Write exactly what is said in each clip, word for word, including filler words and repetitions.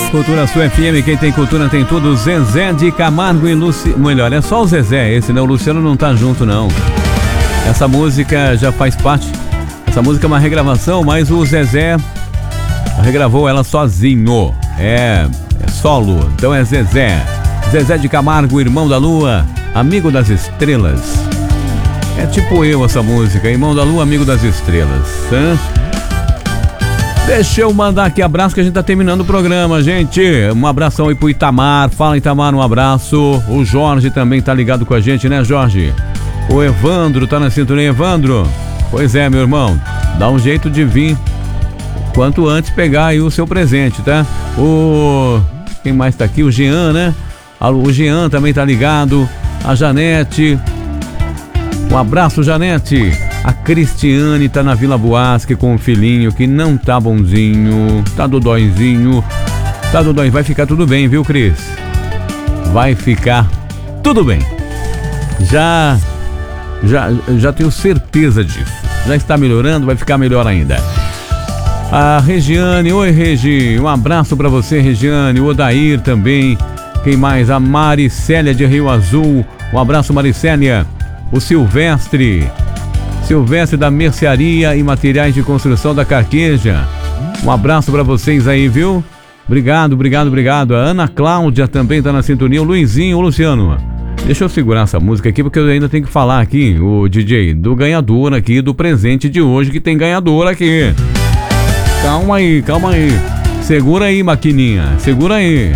Cultura Sul F M, quem tem cultura tem tudo. Zezé de Camargo e Luciano. Melhor, é só o Zezé esse, né? O Luciano não tá junto, não. Essa música já faz parte. Essa música é uma regravação, mas o Zezé regravou ela sozinho. É, é solo, então é Zezé. Zezé de Camargo, irmão da lua, amigo das estrelas. É tipo eu essa música, irmão da lua, amigo das estrelas. Hã? Deixa eu mandar aqui abraço que a gente tá terminando o programa, gente. Um abração aí pro Itamar. Fala, Itamar, um abraço. O Jorge também tá ligado com a gente, né, Jorge? O Evandro tá na sintonia. Evandro, pois é, meu irmão, dá um jeito de vir quanto antes pegar aí o seu presente, tá? O... Quem mais tá aqui? O Jean, né? O Jean também tá ligado. A Janete. Um abraço, Janete. A Cristiane tá na Vila Boasque com o filhinho que não tá bonzinho, tá dodóizinho, tá dodói. Vai ficar tudo bem, viu, Cris? Vai ficar tudo bem. Já, já, já tenho certeza disso. Já está melhorando, vai ficar melhor ainda. A Regiane, oi, Regi, um abraço pra você, Regiane. O Odair também. Quem mais? A Maricélia de Rio Azul. Um abraço, Maricélia. O Silvestre. Silvestre da Mercearia e Materiais de Construção da Carqueja. Um abraço pra vocês aí, viu? Obrigado, obrigado, obrigado. A Ana Cláudia também tá na sintonia. O Luizinho, o Luciano. Deixa eu segurar essa música aqui, porque eu ainda tenho que falar aqui, o D J, do ganhador aqui, do presente de hoje, que tem ganhador aqui. Calma aí, calma aí. Segura aí, maquininha. Segura aí.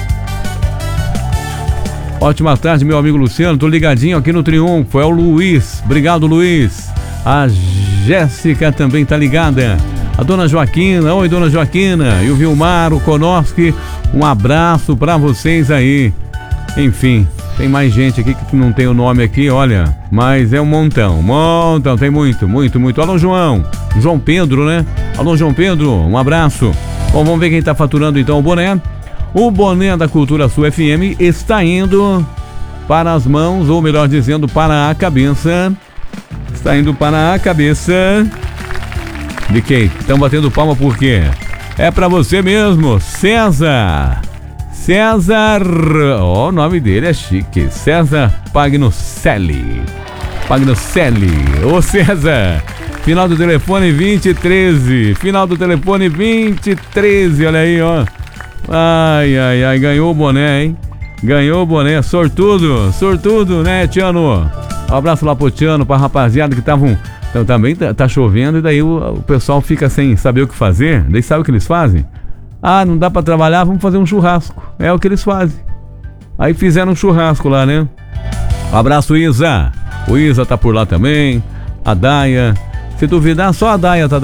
Ótima tarde, meu amigo Luciano. Tô ligadinho aqui no Triunfo. É o Luiz. Obrigado, Luiz. A Jéssica também tá ligada. A dona Joaquina. Oi, dona Joaquina. E o Vilmar, o Konoski. Um abraço pra vocês aí. Enfim, tem mais gente aqui que não tem o nome aqui, olha. Mas é um montão. Montão. Tem muito, muito, muito. Alô, João. João Pedro, né? Alô, João Pedro. Um abraço. Bom, vamos ver quem tá faturando então o boné. O boné da Cultura Sul F M está indo para as mãos, ou melhor dizendo, para a cabeça. Está indo para a cabeça de quem? Estão batendo palma por quê? É para você mesmo, César. César, ó, oh, o nome dele é chique. César Pagnocelli. Pagnocelli. Ô, César. Final do telefone vinte e treze. Final do telefone vinte e treze. Olha aí, ó. Ai, ai, ai, ganhou o boné, hein? Ganhou o boné, sortudo, sortudo, né, Tiano? Um abraço lá pro Tiano, pra rapaziada que estavam... Então, também tá, tá chovendo e daí o, o pessoal fica sem saber o que fazer. Daí sabe o que eles fazem? Ah, não dá pra trabalhar, vamos fazer um churrasco. É o que eles fazem. Aí fizeram um churrasco lá, né? Um abraço, Isa. O Isa tá por lá também. A Daia. Se duvidar, só a Daia tá